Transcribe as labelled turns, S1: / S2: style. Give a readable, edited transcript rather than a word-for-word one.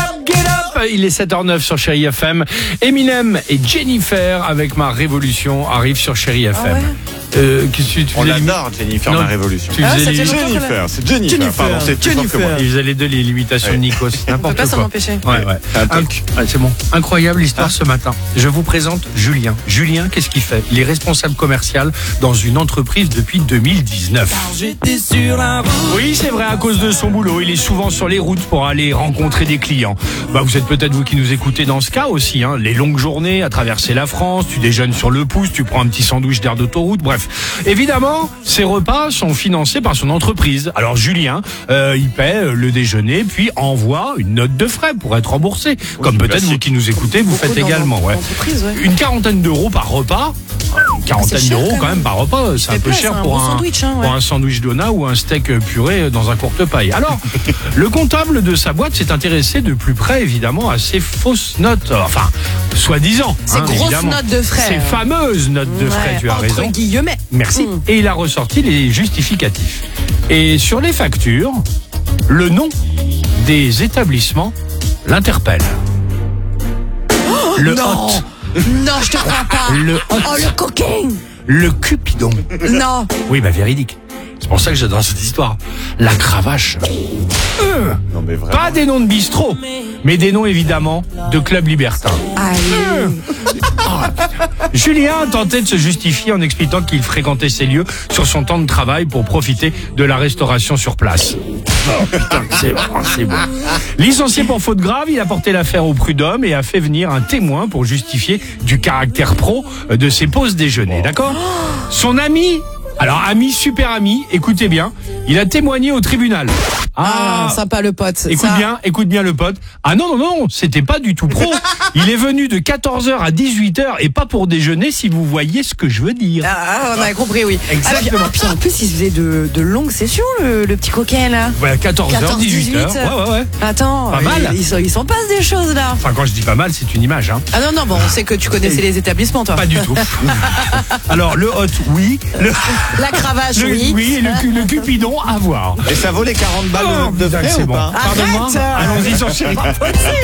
S1: Il est 7h09 sur Chérie FM. Eminem et Jennifer avec Ma Révolution arrivent sur Chérie FM.
S2: Ah ouais.
S3: On l'adore, Jennifer,
S1: Non,
S3: Ma Révolution.
S1: tu faisais les...
S3: C'est Jennifer. Pardon, c'est plus fort que moi.
S1: Ils faisaient les deux l'imitation de Nikos.
S2: On peut
S1: N'importe
S2: pas s'en
S1: quoi.
S2: empêcher.
S1: Ouais. C'est bon. Incroyable histoire ce matin. Je vous présente Julien. Julien, qu'est-ce qu'il fait? Il est responsable commercial dans une entreprise depuis 2019. Oui, c'est vrai, à cause de son boulot, il est souvent sur les routes pour aller rencontrer des clients. Vous êtes peut-être vous qui nous écoutez dans ce cas aussi, hein. Les longues journées à traverser la France, tu déjeunes sur le pouce, tu prends un petit sandwich d'air d'autoroute, bref. Évidemment, ces repas sont financés par son entreprise. Alors Julien, il paie le déjeuner, puis envoie une note de frais pour être remboursé. Comme peut-être vous qui nous écoutez, vous faites également. Ouais. Une quarantaine d'euros par repas. Une quarantaine d'euros quand même par repas, c'est un peu cher pour un sandwich Dona ou un steak puré dans un courte paille. Alors, le comptable de sa boîte s'est intéressé de plus près évidemment à ces fausses notes, enfin, soi-disant.
S2: Ces grosses notes de frais.
S1: Ces fameuses notes de frais, tu as raison.
S2: Entre guillemets.
S1: Merci. Et il a ressorti les justificatifs. Et sur les factures, le nom des établissements l'interpelle. Le
S2: non.
S1: hôte.
S2: Non, je te crois pas.
S1: Le hôte.
S2: Oh, le coquin.
S1: Le Cupidon.
S2: Non.
S1: Oui, véridique. C'est pour ça que j'adore cette histoire. La cravache.
S3: Non, mais vraiment.
S1: Pas des noms de bistrot, mais des noms évidemment de clubs libertins.
S2: Allez.
S1: Julien tentait de se justifier en expliquant qu'il fréquentait ces lieux sur son temps de travail pour profiter de la restauration sur place. Oh putain, c'est bon. Licencié pour faute grave, il a porté l'affaire au prud'homme et a fait venir un témoin pour justifier du caractère pro de ses pauses déjeuner, d'accord? Son ami, alors ami, super ami, écoutez bien, il a témoigné au tribunal.
S2: Sympa le pote.
S1: Écoute bien le pote. Ah non, c'était pas du tout pro. Il est venu de 14h à 18h et pas pour déjeuner, si vous voyez ce que je veux dire.
S2: On a compris, oui.
S1: Exactement.
S2: Puis en plus, il faisait de longues sessions, le petit coquin, là.
S1: Ouais, 14h, 18h. Ouais.
S2: Attends,
S1: Pas mal.
S2: Il s'en passe des choses, là.
S1: Enfin, quand je dis pas mal, c'est une image, hein.
S2: Ah non, on sait que tu connaissais les établissements, toi.
S1: Pas du tout. Alors, le hot, oui.
S2: La cravache, oui.
S1: Oui, le Cupidon, à voir.
S3: Et ça vaut les 40 balles de note de frais
S1: c'est
S3: ou
S1: bon.
S3: pas?
S1: Pardonne-moi.
S2: Arrête.
S1: Allons-y sur Chérie.